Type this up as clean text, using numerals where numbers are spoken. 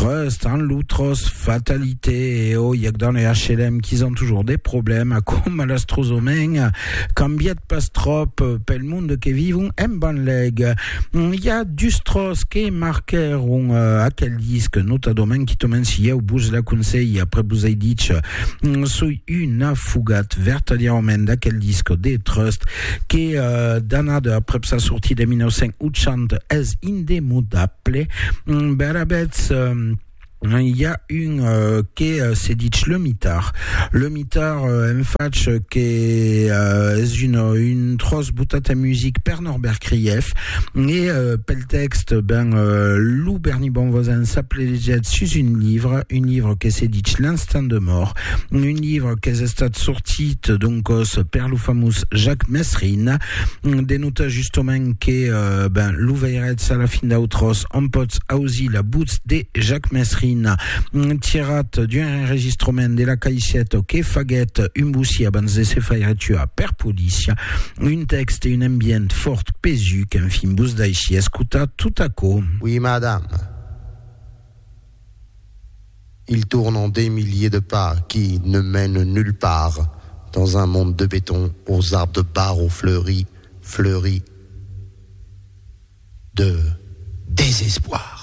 trust, en l'outros, fatalité, et oh, il y a que dans les HLM qu'ils ont toujours des problèmes, à comme à l'astrosomen, cambiet pas trop, pel monde que vivons en bonne leg. Il y a du Strauss qui est marqué à quel disque, notamment qui tombe si au bout de la conseil, après vous avez dit, sous une fougat, vertalièrement, à quel disque des trust, qui est danade après sa sortie de 1980, est indémodable, Berabets, il y a une qui s'est dit le mitard Mfatch qui est une trosse boutata musique per Norbert Krief et pel texte Lou Bernie Bonvoisin s'appelait Jet sur une livre qui s'est dit l'instant de mort, une livre qui est sortie donc per Lou famous Jacques Messrine dénota justement qui Lou Veiret à la fin d'outros en pots aussi la boots de Jacques Messrine tirat d'un enregistrement de la caïsette que faguette un boussi abans de se faire tuer per policia un texte et une ambiance forte pésu qu'un film bous d'aichi escuta tout à coup. Oui madame, il tourne en des milliers de pas qui ne mènent nulle part dans un monde de béton aux arbres de barreaux fleuris de désespoir.